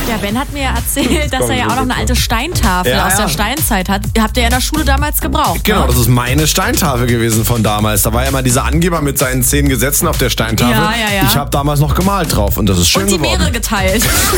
Ja, Ben hat mir ja erzählt, dass er ja auch noch eine alte Steintafel aus der Steinzeit hat. Habt ihr ja in der Schule damals gebraucht. Genau, ne? das ist meine Steintafel gewesen von damals. Da war ja immer dieser Angeber mit seinen 10 Gesetzen auf der Steintafel. Ja. Ich habe damals noch gemalt drauf und das ist schön Und die geworden. Meere geteilt.